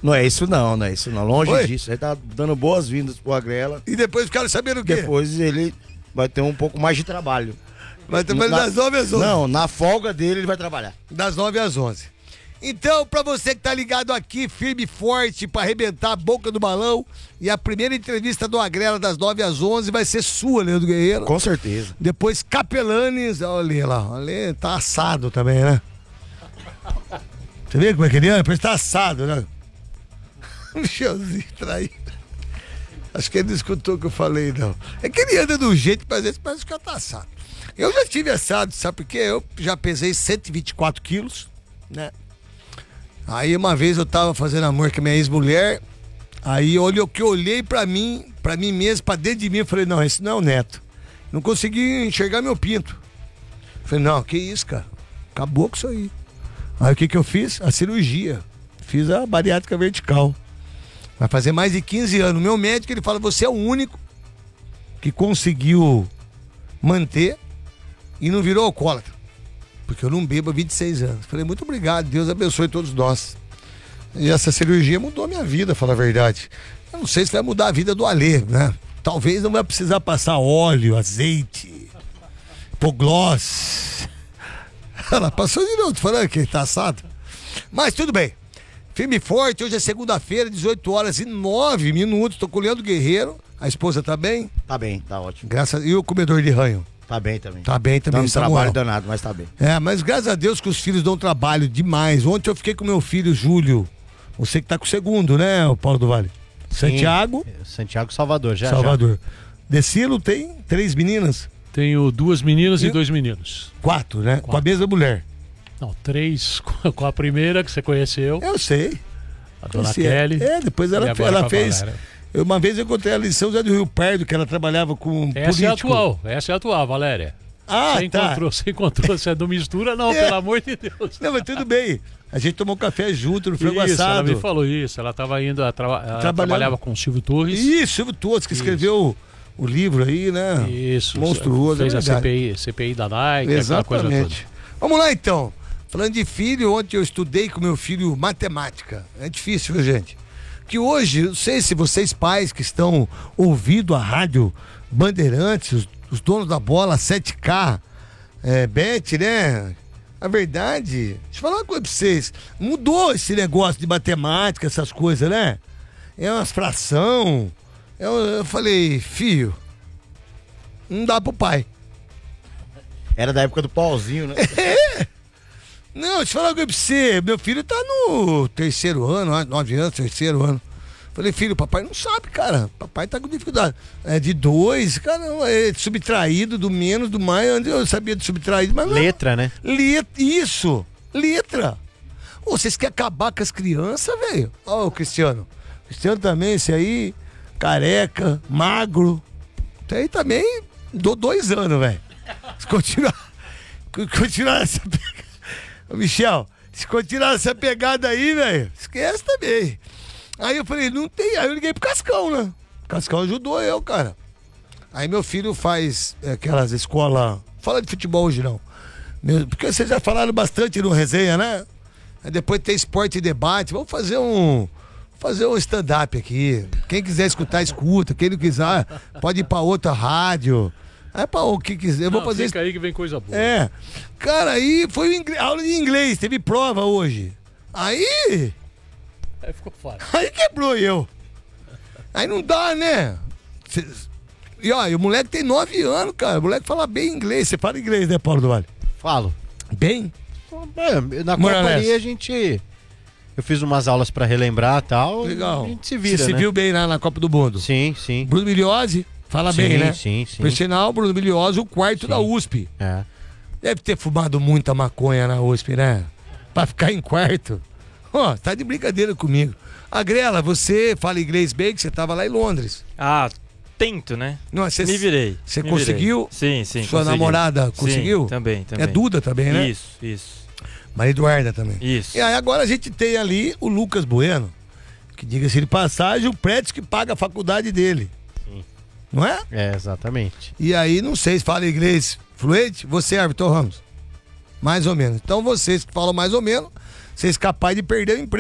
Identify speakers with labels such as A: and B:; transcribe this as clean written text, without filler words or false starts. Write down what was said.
A: Não é isso não, longe
B: Foi?
A: disso. Ele tá dando boas-vindas pro Agrela.
B: E depois ficaram sabendo o quê?
A: Depois ele vai ter um pouco mais de trabalho.
B: Vai trabalhar das 9 às 11.
A: Não, na folga dele ele vai trabalhar.
B: Das 9 às 11. Então, pra você que tá ligado aqui, firme e forte, pra arrebentar a boca do balão, e a primeira entrevista do Agrela das 9 às 11 vai ser sua, Leandro Guerreiro.
A: Com certeza.
B: Depois Capelanes, olha lá, olha, tá assado também, né? Você vê como é que ele anda? Parece que tá assado, né? Michelzinho traído. Acho que ele não escutou o que eu falei, não. É que ele anda do jeito, mas às vezes parece que tá assado. Eu já tive assado, sabe por quê? Eu já pesei 124 quilos, né? Aí uma vez eu tava fazendo amor com a minha ex-mulher, aí olhou que eu olhei pra mim mesmo, pra dentro de mim, eu falei, não, esse não é o Neto. Não consegui enxergar meu pinto. Falei, não, que isso, cara? Acabou com isso aí. Aí o que eu fiz? A cirurgia. Fiz a bariátrica vertical. Vai fazer mais de 15 anos. Meu médico, ele fala, você é o único que conseguiu manter e não virou alcoólatra. Porque eu não bebo há 26 anos. Falei, muito obrigado, Deus abençoe todos nós. E essa cirurgia mudou a minha vida, falar a verdade. Eu não sei se vai mudar a vida do Alê, né? Talvez não vai precisar passar óleo, azeite, hipoglós. Ela passou de novo, tô falando que tá assado. Mas tudo bem. Firme e forte, hoje é segunda-feira, 18h09. Tô com o Leandro Guerreiro. A esposa tá bem?
A: Tá bem, tá ótimo.
B: Graças. E o comedor de ranho?
A: Tá bem também.
B: Tá bem também.
A: Tá um trabalho danado, mas tá bem.
B: É, mas graças a Deus que os filhos dão trabalho demais. Ontem eu fiquei com meu filho, Júlio. Você que tá com o segundo, né, o Paulo do Vale? Santiago.
C: Santiago Salvador, já.
B: Salvador. Decilo tem 3 meninas?
D: Tenho 2 meninas e 2 meninos.
B: 4, né?
D: 4.
B: Com a mesma mulher.
D: Não, 3 com a primeira que você conheceu.
B: Eu sei.
D: A dona Kelly.
B: Depois ela fez. Uma vez eu encontrei ela em São José do Rio Pardo, que ela trabalhava com
D: essa
B: político.
D: Essa é a atual, Valéria.
B: Ah,
D: você encontrou, você não mistura não, pelo amor de Deus.
B: Não, mas tudo bem. A gente tomou café junto no frango
D: isso,
B: assado.
D: Ela me falou isso, ela estava indo, ela trabalhava com o Silvio Torres.
B: Isso, Silvio Torres, que escreveu o livro aí, né?
D: Isso.
B: Monstruoso.
D: Fez a CPI da Nike, aquela coisa toda.
B: Vamos lá então. Falando de filho, ontem eu estudei com meu filho matemática. É difícil, viu, gente? Que hoje, não sei se vocês pais que estão ouvindo a rádio Bandeirantes, os donos da bola 7K, Bet, né? A verdade, deixa eu falar uma coisa pra vocês. Mudou esse negócio de matemática, essas coisas, né? É umas fração. Eu falei, filho, não dá pro pai.
A: Era da época do pauzinho, né?
B: Não, deixa eu falar uma coisa pra você. Meu filho tá no 3º ano, 9 anos, 3º ano. Falei, filho, papai não sabe, cara. Papai tá com dificuldade. É de 2, cara, é subtraído, do menos, do mais. Eu sabia de subtraído, mas não.
C: Letra, né?
B: Isso, letra. Ô, vocês querem acabar com as crianças, velho? Ó, o Cristiano. Cristiano também, esse aí, careca, magro. Esse aí também, dou 2 anos, velho. Se continuar essa pegada. Ô, Michel, se continuar essa pegada aí, velho, esquece também. Aí eu falei, não tem. Aí eu liguei pro Cascão, né? O Cascão ajudou eu, cara. Aí meu filho faz aquelas escolas. Fala de futebol hoje não. Porque vocês já falaram bastante no resenha, né? Aí depois tem esporte e debate. Vamos fazer um stand-up aqui. Quem quiser escutar, escuta. Quem não quiser, pode ir pra outra rádio. Aí pra o que quiser. Eu vou fazer.
D: Fica aí que vem coisa boa.
B: Cara, aí foi aula de inglês. Teve prova hoje. Aí
D: ficou fácil.
B: Aí quebrou eu. Aí não dá, né? E ó, o moleque tem 9 anos, cara. O moleque fala bem inglês. Você fala inglês, né, Paulo do Vale?
C: Falo.
B: Bem?
C: Na companhia eu fiz umas aulas pra relembrar e tal.
B: Legal.
C: A gente se vira,
B: Você se viu bem lá na Copa do Mundo?
C: Sim, sim.
B: Bruno Miliose, fala bem, né?
C: Sim.
B: Por sinal, Bruno Miliose, o quarto da USP.
C: É.
B: Deve ter fumado muita maconha na USP, né? Pra ficar em quarto. Ó, tá de brincadeira comigo. Agrela, você fala inglês bem, que você tava lá em Londres.
E: Tento, né?
B: Não,
E: me virei.
B: Você conseguiu?
E: Sim.
B: Sua
E: consegui.
B: namorada conseguiu?
E: Sim, também.
B: É Duda também, né?
E: Isso.
B: Maria Eduarda também.
E: Isso.
B: E aí agora a gente tem ali o Lucas Bueno, que diga-se de passagem, o prédio que paga a faculdade dele.
C: Sim.
B: Não é?
C: É, exatamente.
B: E aí, não sei se fala inglês fluente, você, Arvitor Ramos? Mais ou menos. Então vocês que falam mais ou menos, vocês capazes de perder o emprego.